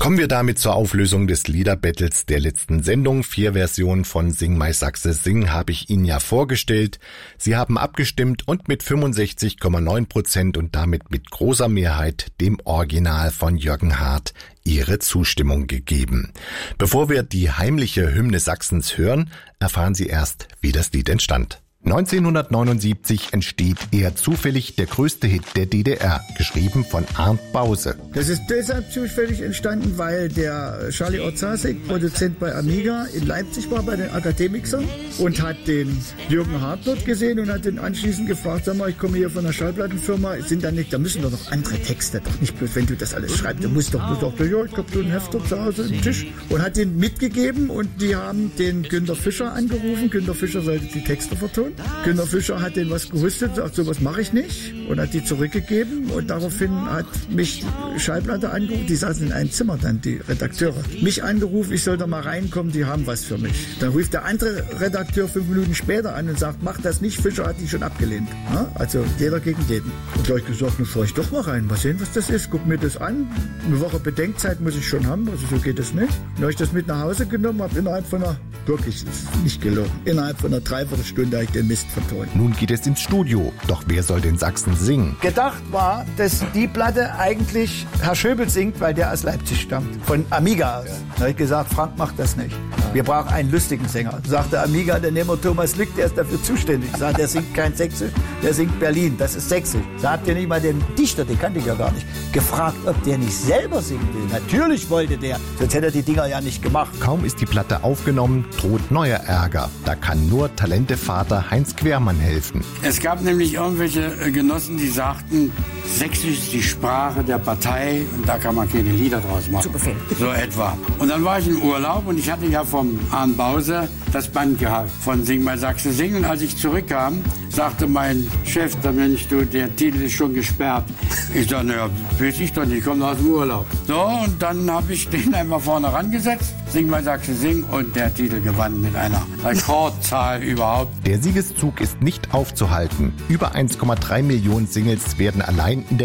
Kommen wir damit zur Auflösung des Liederbattles der letzten Sendung. 4 Versionen von Sing My Sachse Sing habe ich Ihnen ja vorgestellt. Sie haben abgestimmt und mit 65,9% und damit mit großer Mehrheit dem Original von Jürgen Hart ihre Zustimmung gegeben. Bevor wir die heimliche Hymne Sachsens hören, erfahren Sie erst, wie das Lied entstand. 1979 entsteht eher zufällig der größte Hit der DDR, geschrieben von Arndt Bause. Das ist deshalb zufällig entstanden, weil der Charlie Orzasik, Produzent bei Amiga, in Leipzig war bei den Akademikern und hat den Jürgen Hart dort gesehen und hat ihn anschließend gefragt, sag mal, ich komme hier von einer Schallplattenfirma, da müssen doch noch andere Texte, doch nicht bloß, wenn du das alles schreibst, du musst doch, ja, ich hab so ein Heft zu Hause im Tisch und hat den mitgegeben und die haben den Günter Fischer angerufen. Günter Fischer sollte die Texte vertonen. Günter Fischer hat denen was gerüstet, sagt, sowas mache ich nicht und hat die zurückgegeben und daraufhin hat mich Schallplatte angerufen, die saßen in einem Zimmer dann, die Redakteure, mich angerufen, ich soll da mal reinkommen, die haben was für mich. Dann ruft der andere Redakteur 5 Minuten später an und sagt, mach das nicht, Fischer hat die schon abgelehnt. Ja? Also jeder gegen jeden. Und da habe ich gesagt, nun fahr ich doch mal rein, mal sehen, was das ist, guck mir das an, eine Woche Bedenkzeit muss ich schon haben, also so geht es nicht. Dann habe ich das mit nach Hause genommen, habe innerhalb von wirklich, das ist nicht gelogen, innerhalb von einer Dreiviertelstunde habe ich den Mist vertont. Nun geht es ins Studio, doch wer soll den Sachsen singen? Gedacht war, dass die Platte eigentlich Herr Schöbel singt, weil der aus Leipzig stammt, von Amiga aus. Da habe ich gesagt, Frank macht das nicht. Wir brauchen einen lustigen Sänger. Sagte Amiga, dann nehmen wir Thomas Lück, der ist dafür zuständig. Sagt, der singt kein Sächsisch, der singt Berlin, das ist Sächsisch. Da habt ihr nicht mal den Dichter, den kannte ich ja gar nicht, gefragt, ob der nicht selber singen will. Natürlich wollte der, sonst hätte er die Dinger ja nicht gemacht. Kaum ist die Platte aufgenommen, droht neuer Ärger. Da kann nur Talentevater Heinz Quermann helfen. Es gab nämlich irgendwelche Genossen, die sagten, Sächsisch ist die Sprache der Partei und da kann man keine Lieder draus machen. So etwa. Und dann war ich im Urlaub und ich hatte ja vom Arndt Bause das Band gehabt von Sing My Sachse Sing. Und als ich zurückkam, sagte mein Chef, Mensch, du, der Titel ist schon gesperrt. Ich dachte, naja, weiß ich doch nicht, ich komme aus dem Urlaub. So, und dann habe ich den einfach vorne rangesetzt, Sing My Sachse Sing, und der Titel gewann mit einer Rekordzahl überhaupt. Der Siegeszug ist nicht aufzuhalten. Über 1,3 Millionen Singles werden allein in der